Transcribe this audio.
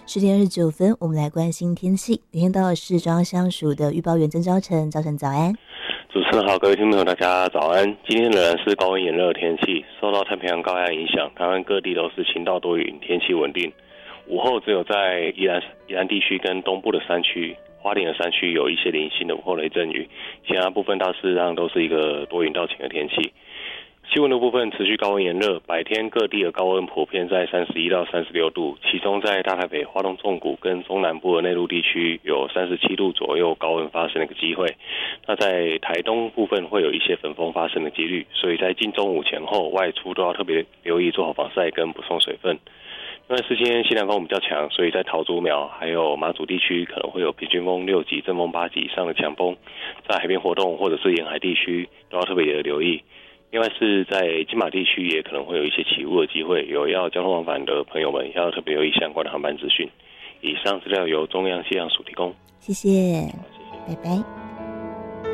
10:29，我们来关心天气。连线到是中央气象署的预报员曾昭成，早晨早安。 主持人好，各位听众朋友大家早安。今天仍然是高温炎热的天气，受到太平洋高压影响，台湾各地都是晴到多云，天气稳定。午后只有在宜兰地区跟东部的山区、花莲的山区有一些零星的午后雷阵雨，其他部分大致上都是一个多云到晴的天气。气温的部分持续高温炎热，白天各地的高温普遍在31到36度，其中在大台北、花东纵谷跟中南部的内陆地区有37度左右高温发生的一个机会。那在台东部分会有一些粉风发生的几率，所以在近中午前后外出都要特别留意做好防晒跟补充水分。因为今天西南风比较强，所以在桃竹苗还有马祖地区可能会有平均风6级、阵风8级以上的强风，在海边活动或者是沿海地区都要特别的留意。另外是在金马地区也可能会有一些起雾的机会，有要交通往返的朋友们要特别留意相关的航班资讯。以上资料由中央气象署提供。 谢谢，拜拜。